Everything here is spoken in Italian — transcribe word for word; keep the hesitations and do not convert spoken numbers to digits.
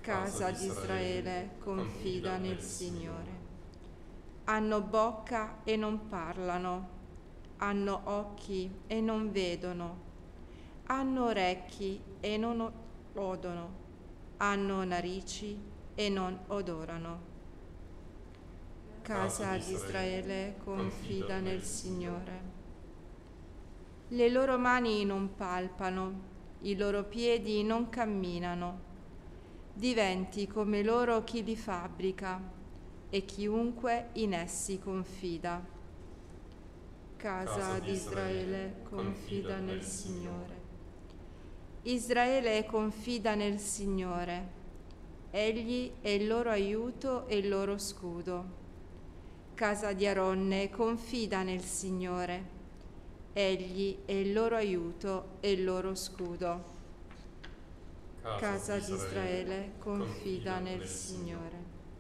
Casa di Israele, confida nel Signore. Hanno bocca e non parlano, hanno occhi e non vedono, hanno orecchi e non odono, hanno narici e non odorano. Casa di Israele, confida nel Signore. Le loro mani non palpano, i loro piedi non camminano. Diventi come loro chi li fabbrica e chiunque in essi confida. Casa di Israele, confida nel Signore. Israele confida nel Signore. Egli è il loro aiuto e il loro scudo. Casa di Aronne, confida nel Signore. Egli è il loro aiuto e il loro scudo. Casa di Israele, confida nel Signore.